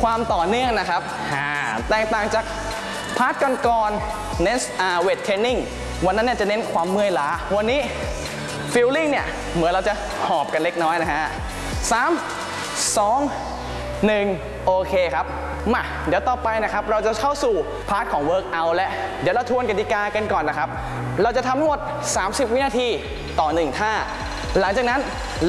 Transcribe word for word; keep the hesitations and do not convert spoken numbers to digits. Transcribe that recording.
ความต่อเนื่องนะครับแตกต่างจากพาร์ทก่อนๆเน้นเวทเทรนนิ่งวันนั้นเนี่ยจะเน้นความเมื่อยล้าวันนี้ฟีลลิ่งเนี่ยเหมือนเราจะหอบกันเล็กน้อยนะฮะสามสองหนึ่งโอเคครับมาเดี๋ยวต่อไปนะครับเราจะเข้าสู่พาร์ทของเวิร์กเอาท์และเดี๋ยวเราทวนกติกากันก่อนนะครับเราจะทำทั้งหมดสามสิบวินาทีต่อหนึ่งท่าหลังจากนั้น